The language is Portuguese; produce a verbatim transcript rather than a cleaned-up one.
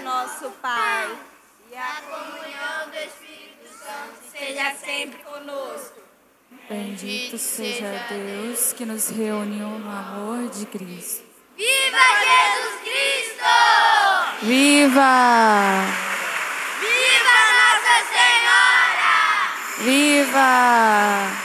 nosso Pai, e a comunhão do Espírito Santo seja sempre conosco. Bendito seja Deus que nos reuniu no amor de Cristo. Viva Jesus Cristo! Viva! Viva Nossa Senhora! Viva!